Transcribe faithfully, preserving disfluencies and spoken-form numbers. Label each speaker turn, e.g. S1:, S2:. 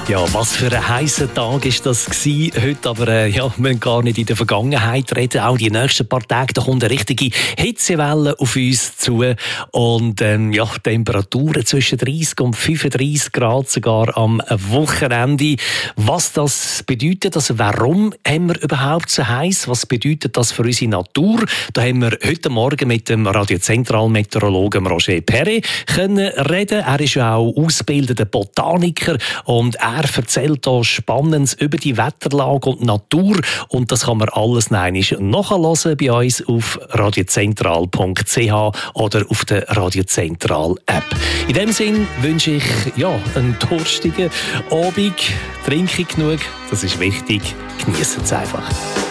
S1: Ja, was für ein heißer Tag ist das gewesen heute, aber äh, ja, wir müssen gar nicht in der Vergangenheit reden. Auch die nächsten paar Tage, da kommt eine richtige Hitzewelle auf uns zu und ähm, ja, Temperaturen zwischen dreißig und fünfunddreißig Grad sogar am Wochenende. Was das bedeutet, also warum haben wir überhaupt so heiß? Was bedeutet das für unsere Natur? Da haben wir heute Morgen mit dem Radiozentralmeteorologen Roger Perret können reden. Er ist ja auch ausgebildeter Botaniker und er erzählt hier Spannendes über die Wetterlage und die Natur. Und das kann man alles nachhören bei uns auf radiozentral punkt c h oder auf der Radiozentral-App. In dem Sinn wünsche ich ja, einen durstigen Abend. Trinke genug, das ist wichtig. Genießen es einfach.